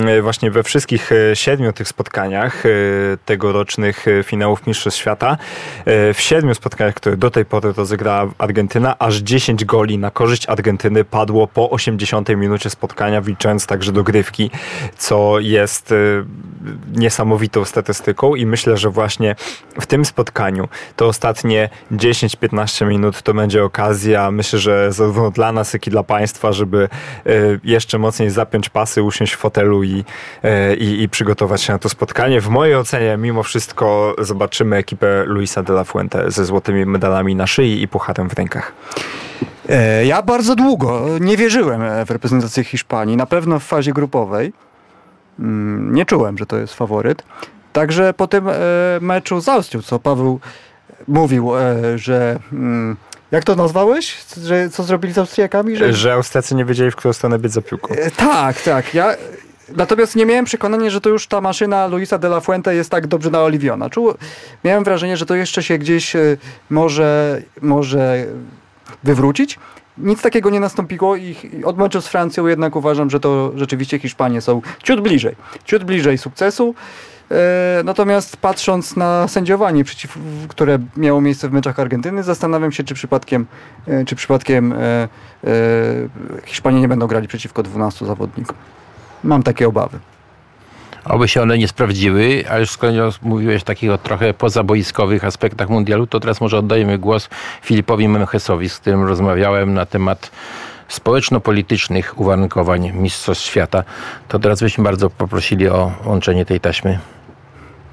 właśnie we wszystkich 7 tych spotkaniach tegorocznych finałów Mistrzostw Świata, w 7 spotkaniach, które do tej pory rozegrała Argentyna, aż 10 goli na korzyść Argentyny padło po 80 minucie spotkania, wliczając także dogrywki, co jest niesamowitą statystyką i myślę, że właśnie w tym spotkaniu to ostatnie 10-15 minut to będzie okazja, myślę, że zarówno dla nas, jak i dla państwa, żeby jeszcze mocniej zapiąć pasy, usiąść w fotelu i przygotować się na to spotkanie. W mojej ocenie mimo wszystko zobaczymy ekipę Luisa de la Fuente ze złotymi medalami na szyi i pucharem w rękach. Ja bardzo długo nie wierzyłem w reprezentację Hiszpanii. Na pewno w fazie grupowej nie czułem, że to jest faworyt. Także po tym meczu z Austrią, co Paweł mówił, że... Jak to nazwałeś? Że co zrobili z Austriakami? Że Austriacy nie wiedzieli, w którą stronę być za piłką. Tak. Natomiast nie miałem przekonania, że to już ta maszyna Luisa de la Fuente jest tak dobrze naoliwiona. Miałem wrażenie, że to jeszcze się gdzieś może wywrócić. Nic takiego nie nastąpiło i od meczu z Francją jednak uważam, że to rzeczywiście Hiszpanie są ciut bliżej sukcesu. Natomiast patrząc na sędziowanie, które miało miejsce w meczach Argentyny, zastanawiam się, czy przypadkiem Hiszpanie nie będą grali przeciwko 12 zawodnikom. Mam takie obawy. Oby się one nie sprawdziły, a już skoro mówiłeś o takich trochę pozaboiskowych aspektach mundialu, to teraz może oddajemy głos Filipowi Menechesowi, z którym rozmawiałem na temat społeczno-politycznych uwarunkowań Mistrzostw Świata. To teraz byśmy bardzo poprosili o łączenie tej taśmy.